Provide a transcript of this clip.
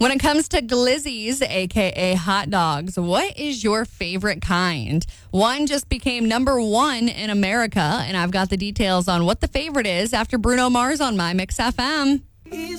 When it comes to glizzies, a.k.a. hot dogs, what is your favorite kind? One just became number one in America, and I've got the details on what the favorite is after Bruno Mars on My Mix FM.